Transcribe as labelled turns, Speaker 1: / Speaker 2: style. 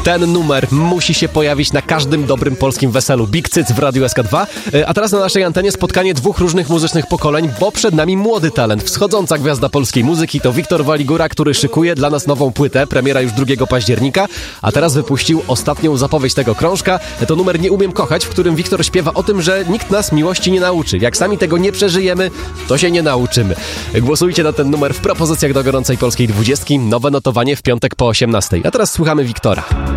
Speaker 1: Ten numer musi się pojawić na każdym dobrym polskim weselu. Big Cyc w Radiu SK2. A teraz na naszej antenie spotkanie dwóch różnych muzycznych pokoleń, bo przed nami młody talent, wschodząca gwiazda polskiej muzyki. To Wiktor Waligura, który szykuje dla nas nową płytę. Premiera już 2 października, a teraz wypuścił ostatnią zapowiedź tego krążka. To numer Nie umiem kochać, w którym Wiktor śpiewa o tym, że nikt nas miłości nie nauczy. Jak sami tego nie przeżyjemy, to się nie nauczymy. Głosujcie na ten numer w propozycjach do gorącej polskiej 20. Nowe notowanie w piątek po 18. A teraz słuchamy Wiktora.